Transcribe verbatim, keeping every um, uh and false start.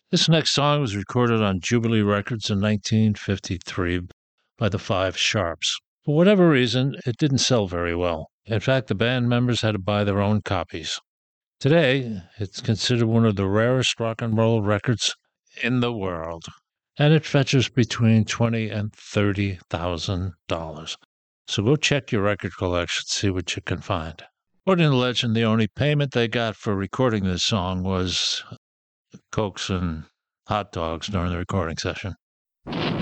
This next song was recorded on Jubilee Records in nineteen fifty-three by the Five Sharps. For whatever reason, it didn't sell very well. In fact, the band members had to buy their own copies. Today, it's considered one of the rarest rock and roll records in the world, and it fetches between twenty and thirty thousand dollars. So go check your record collection, see what you can find. According to legend, the only payment they got for recording this song was Cokes and hot dogs during the recording session.